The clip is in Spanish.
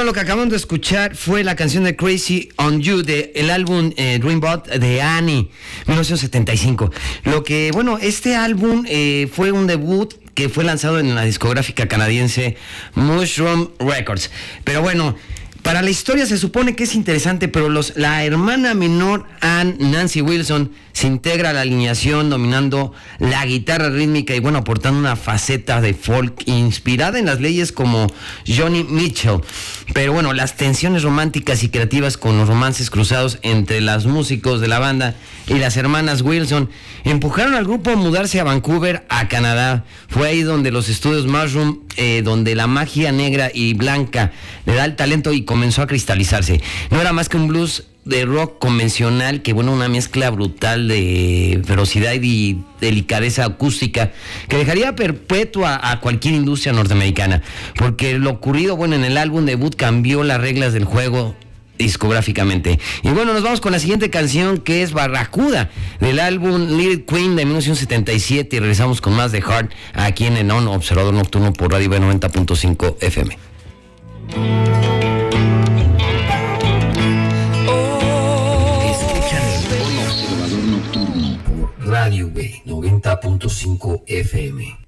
Bueno, lo que acabamos de escuchar fue la canción de Crazy on You del álbum Dreambot de Annie, 1975. Este álbum fue un debut que fue lanzado en la discográfica canadiense Mushroom Records. Pero bueno, para la historia se supone que es interesante, pero la hermana menor, Nancy Wilson, se integra a la alineación dominando la guitarra rítmica y bueno, aportando una faceta de folk inspirada en las leyes como Johnny Mitchell. Pero bueno, las tensiones románticas y creativas con los romances cruzados entre los músicos de la banda y las hermanas Wilson empujaron al grupo a mudarse a Vancouver, a Canadá. Fue ahí donde los estudios Mushroom, donde la magia negra y blanca le da el talento y comenzó a cristalizarse. No era más que un blues de rock convencional, que bueno, una mezcla brutal de ferocidad y delicadeza acústica que dejaría perpetua a cualquier industria norteamericana, porque lo ocurrido, bueno, en el álbum debut cambió las reglas del juego discográficamente. Y bueno, nos vamos con la siguiente canción, que es Barracuda, del álbum Little Queen de 1977, y regresamos con más de Heart aquí en Enon, Observador Nocturno por Radio B90.5 FM. Radio B 90.5 FM.